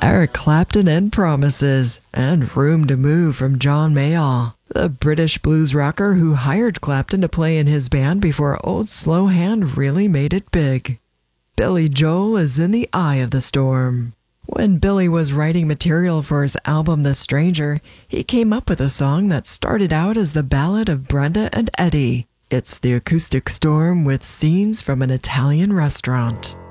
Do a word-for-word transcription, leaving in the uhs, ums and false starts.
Eric Clapton and Promises, and Room to Move from John Mayall, the British blues rocker who hired Clapton to play in his band before Old Slow Hand really made it big. Billy Joel is in the eye of the storm. When Billy was writing material for his album The Stranger, he came up with a song that started out as the ballad of Brenda and Eddie. It's the acoustic storm with scenes from an Italian restaurant.